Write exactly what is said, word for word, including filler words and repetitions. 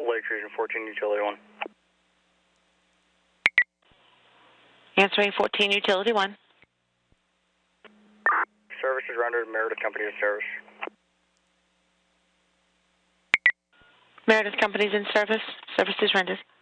Lake Region fourteen, Utility one. Answering fourteen, Utility one. Service is rendered, Meredith Company in service. Meredith Company's in service. Service is rendered.